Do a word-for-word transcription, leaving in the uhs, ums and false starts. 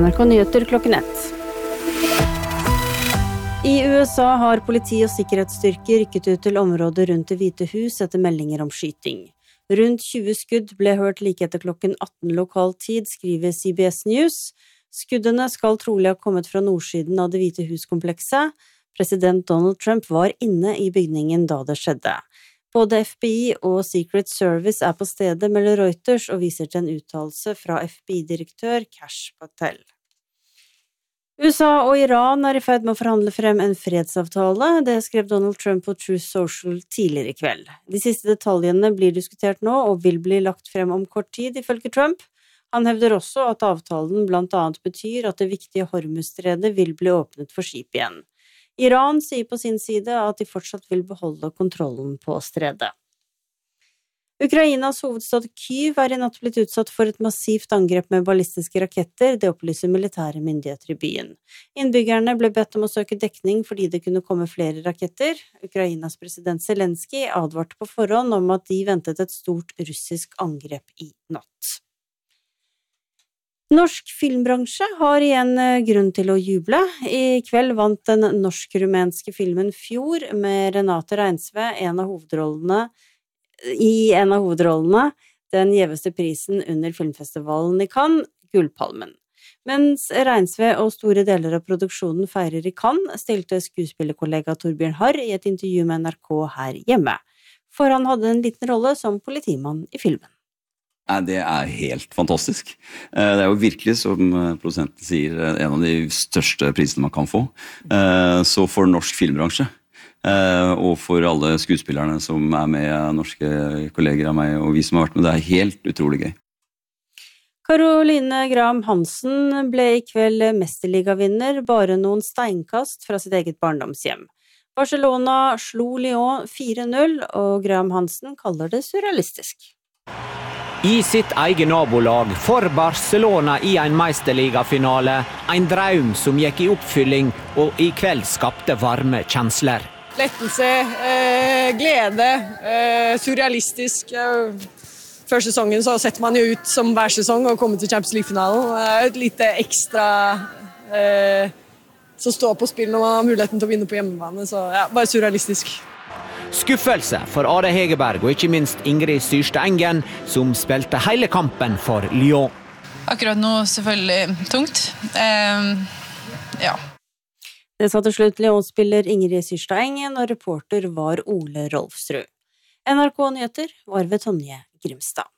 N R K Nyheter klokken ett. I U S A har politi og sikkerhetsstyrker rykket ut til området rundt Det hvite hus etter meldinger om skyting. Rundt tjue skudd ble hørt like etter klokken atten lokal tid, skriver C B S News. Skuddene skal trolig ha kommet fra nordsiden av Det hvite hus-komplekset. President Donald Trump var inne i bygningen da det skjedde. Både F B I og Secret Service er på stedet, melder Reuters og viser til en uttalelse fra F B I-direktør Kash Patel. U S A og Iran er i ferd med å forhandle frem en fredsavtale, det skrev Donald Trump på Truth Social tidligere i kveld. De siste detaljene blir diskutert nå og vil bli lagt frem om kort tid, ifølge Trump. Han hevder også at avtalen blant annet betyr at det viktige Hormuzstredet vil bli åpnet for skip igjen. Iran sier på sin side at de fortsatt vil beholde kontrollen på stredet. Ukrainas hovedstad Kyiv er i natt blitt utsatt for et massivt angrep med ballistiske raketter, det opplyser militære myndigheter i byen. Innbyggerne ble bedt om å søke dekning fordi det kunne komme flere raketter. Ukrainas president Zelensky advarte på forhånd om at de ventet et stort russisk angrep i natt. Norsk filmbransje har igjen grunn til å juble. I kveld vant den norsk-rumenske filmen Fjord med Renate Reinsve en av hovedrollene, i en av hovedrollene, den gjeveste prisen under filmfestivalen i Cannes, Gullpalmen. Mens Reinsve og store deler av produksjonen feirer i Cannes, stilte skuespillerkollega Torbjørn Harr i et intervju med N R K her hjemme. For han hadde en liten rolle som politimann i filmen. Det er helt fantastisk. Det er jo virkelig, som produsenten sier, en av de største prisene man kan få. Så for norsk filmbransje, og for alle skuespillerne som er med, norske kolleger av meg, og vi som har vært med, det er helt utrolig gøy. Caroline Graham Hansen ble i kveld mesterligavinner, bare noen steinkast fra sitt eget barndomshjem. Barcelona slo Lyon fire null, og Graham Hansen kaller det surrealistisk. I sitt eget nabolag for Barcelona i en meisterligafinale, en drøm som gikk i oppfylling og i kveld skapte varme kjensler. Lettelse, eh, glede, eh, surrealistisk. Før sesongen så setter man jo ut som hver sesong og kommer til Champions League-finalen. Et lite ekstra eh, som står på spill når man har muligheten til å vinne på hjemmebane, så ja, bare surrealistisk. Skuffelse for Are Hegerberg og ikke minst Ingrid Syrstad Engen, som spilte hele kampen for Lyon. Akkurat nå selvfølgelig tungt. Eh, ja. Det sa til slutt Lyon-spiller Ingrid Syrstad Engen, og reporter var Ole Rolfsrud. N R K Nyheter var ved Tonje Grimstad.